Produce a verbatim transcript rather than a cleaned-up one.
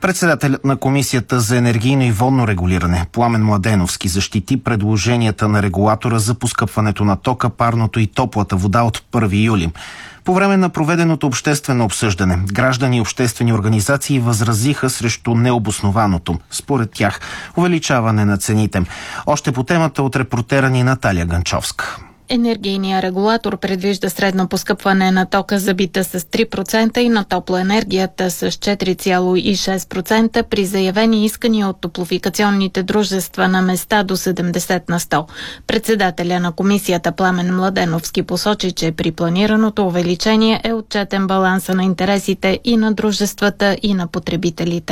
Председателят на Комисията за енергийно и водно регулиране Пламен Младеновски защити предложенията на регулатора за поскъпването на тока, парното и топлата вода от първи юли. По време на проведеното обществено обсъждане, граждани и обществени организации възразиха срещу необоснованото, според тях, увеличаване на цените. Още по темата от репортера ни Наталия Ганчовска. Енергийният регулатор предвижда средно поскъпване на тока за бита с три процента и на топлоенергията с четири цяло и шест процента при заявени искания от топлофикационните дружества на места до седемдесет на сто. Председателя на комисията Пламен Младеновски посочи, че при планираното увеличение е отчетен баланса на интересите и на дружествата, и на потребителите.